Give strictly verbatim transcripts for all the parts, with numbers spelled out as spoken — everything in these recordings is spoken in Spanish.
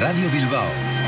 Radio Bilbao.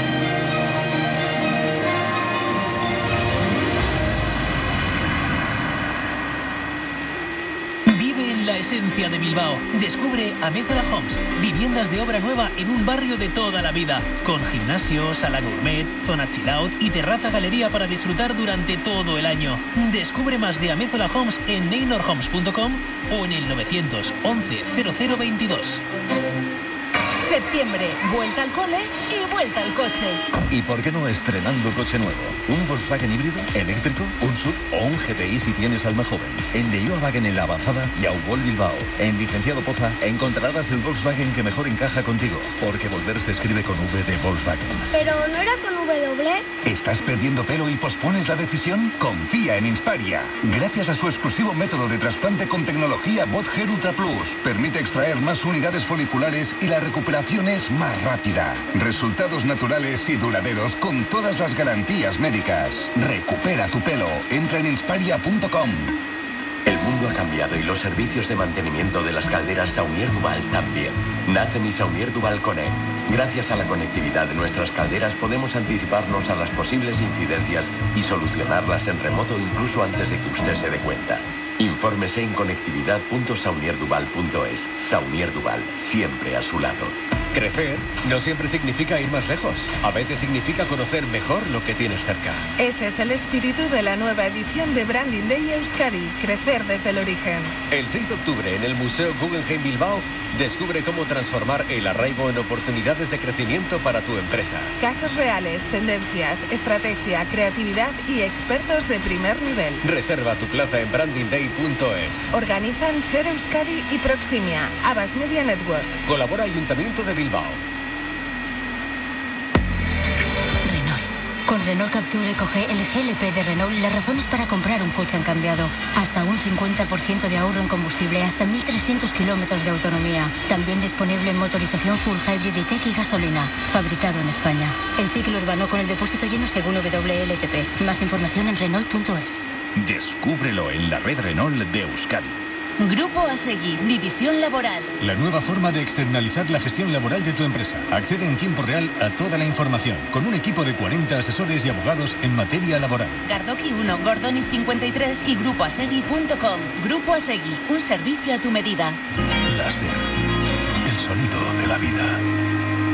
La esencia de Bilbao. Descubre Amézola Homes, viviendas de obra nueva en un barrio de toda la vida, con gimnasio, sala gourmet, zona chill out y terraza galería para disfrutar durante todo el año. Descubre más de Amézola Homes en neynor homes punto com o en el novecientos once cero cero veintidós. Septiembre, vuelta al cole y vuelta al coche. ¿Y por qué no estrenando coche nuevo? ¿Un Volkswagen híbrido, eléctrico, un S U V o un G T I si tienes alma joven? En Leioa Wagen en La Avanzada y Aubol Bilbao. En Licenciado Poza encontrarás el Volkswagen que mejor encaja contigo, porque volver se escribe con V de Volkswagen. ¿Pero no era con W? ¿Estás perdiendo pelo y pospones la decisión? Confía en Insparia. Gracias a su exclusivo método de trasplante con tecnología Bot Hair Ultra Plus, permite extraer más unidades foliculares y la recuperación es más rápida. Resultados naturales y duraderos con todas las garantías médicas. Recupera tu pelo. Entra en insparia punto com. El mundo ha cambiado y los servicios de mantenimiento de las calderas Saunier Duval también. Nace mi Saunier Duval Connect. Gracias a la conectividad de nuestras calderas podemos anticiparnos a las posibles incidencias y solucionarlas en remoto incluso antes de que usted se dé cuenta. Infórmese en conectividad punto saunier duval punto es. Saunier Duval, siempre a su lado. Crecer no siempre significa ir más lejos. A veces significa conocer mejor lo que tienes cerca. Ese es el espíritu de la nueva edición de Branding Day Euskadi. Crecer desde el origen. El seis de octubre en el Museo Guggenheim Bilbao, descubre cómo transformar el arraigo en oportunidades de crecimiento para tu empresa. Casos reales, tendencias, estrategia, creatividad y expertos de primer nivel. Reserva tu plaza en branding day punto es. Organizan Ser Euskadi y Proximia. Abbas Media Network. Colabora Ayuntamiento de Bilbao. Con Renault Captur EcoG, el G L P de Renault, las razones para comprar un coche han cambiado. Hasta un cincuenta por ciento de ahorro en combustible, hasta mil trescientos kilómetros de autonomía. También disponible en motorización full hybrid y tech y gasolina. Fabricado en España. El ciclo urbano con el depósito lleno según W L T P. Más información en renault punto es. Descúbrelo en la red Renault de Euskadi. Grupo Asegui, División Laboral. La nueva forma de externalizar la gestión laboral de tu empresa. Accede en tiempo real a toda la información, con un equipo de cuarenta asesores y abogados en materia laboral. Gardoki uno, Gordoni cincuenta y tres y grupo asegui punto com. Grupo Asegui, un servicio a tu medida. Láser, el sonido de la vida.